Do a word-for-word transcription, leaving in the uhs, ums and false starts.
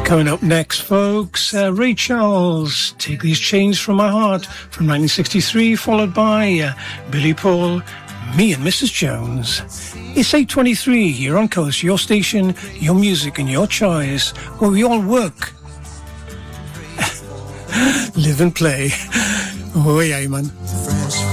Coming up next, folks, uh, Ray Charles, Take These Chains From My Heart from nineteen sixty-three, followed by uh, Billy Paul, Me and Missus Jones. It's eight twenty-three here on Coast, your station, your music and your choice, where we all work, live and play. Oh, yeah, man.